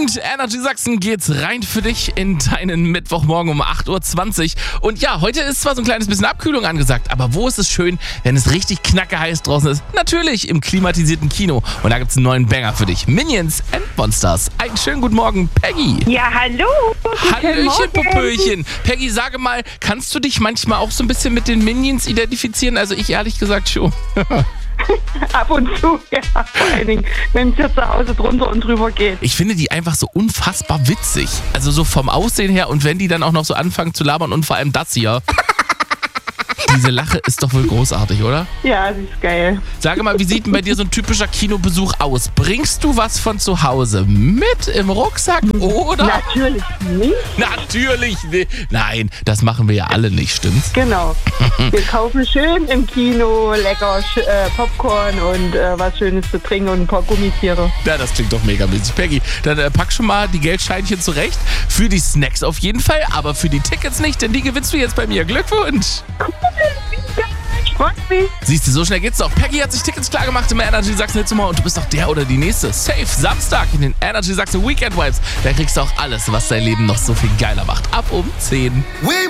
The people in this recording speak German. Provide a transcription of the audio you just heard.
Mit Energy Sachsen geht's rein für dich in deinen Mittwochmorgen um 8.20 Uhr. Und ja, heute ist zwar so ein kleines bisschen Abkühlung angesagt, aber wo ist es schön, wenn es richtig knackeheiß draußen ist? Natürlich im klimatisierten Kino. Und da gibt's einen neuen Banger für dich. Minions and Monsters. Einen schönen guten Morgen, Peggy. Ja, hallo. Hallöchen, Popöchen. Peggy, sage mal, kannst du dich manchmal auch so ein bisschen mit den Minions identifizieren? Also ich ehrlich gesagt schon. Ab und zu, ja. Vor allen Dingen, wenn es hier zu Hause drunter und drüber geht. Ich finde die einfach so unfassbar witzig. Also so vom Aussehen her und wenn die dann auch noch so anfangen zu labern und vor allem das hier. Diese Lache ist doch wohl großartig, oder? Ja, sie ist geil. Sage mal, wie sieht denn bei dir so ein typischer Kinobesuch aus? Bringst du was von zu Hause mit im Rucksack, oder? Natürlich nicht. Natürlich nicht. Nein, das machen wir ja alle nicht, stimmt's? Genau. Wir kaufen schön im Kino lecker Popcorn und was Schönes zu trinken und ein paar Gummitiere. Ja, das klingt doch mega mäßig. Peggy, dann pack schon mal die Geldscheinchen zurecht. Für die Snacks auf jeden Fall, aber für die Tickets nicht, denn die gewinnst du jetzt bei mir. Glückwunsch! Freut mich. Siehst du, so schnell geht's doch. Peggy hat sich Tickets klar gemacht im Energy Sachsen Hitzummer und du bist doch der oder die Nächste. Safe Samstag in den Energy Sachsen Weekend Vibes. Da kriegst du auch alles, was dein Leben noch so viel geiler macht. Ab um 10.